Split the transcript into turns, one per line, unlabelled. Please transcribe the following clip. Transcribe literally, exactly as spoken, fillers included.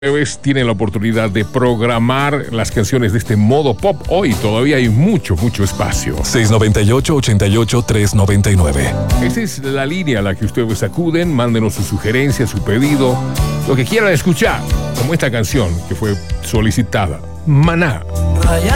Jueves tienen la oportunidad de programar las canciones de este modo pop. Hoy todavía hay mucho, mucho espacio.
seis nueve ocho, ocho ocho, tres nueve nueve.
Esa es la línea a la que ustedes acuden. Mándenos su sugerencia, su pedido, lo que quieran escuchar, como esta canción que fue solicitada. Maná.